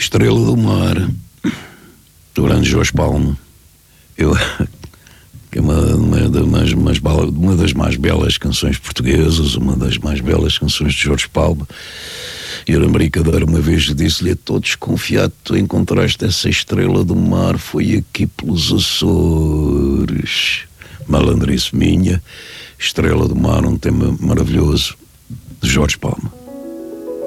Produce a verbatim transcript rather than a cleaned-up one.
Estrela do Mar, do grande Jorge Palma. Eu, que é uma, uma, das mais, mais, uma das mais belas canções portuguesas, uma das mais belas canções de Jorge Palma. E era brincadeira, uma vez disse-lhe: estou desconfiado, tu encontraste essa estrela do mar, foi aqui pelos Açores. Malandrice minha. Estrela do Mar, um tema maravilhoso de Jorge Palma.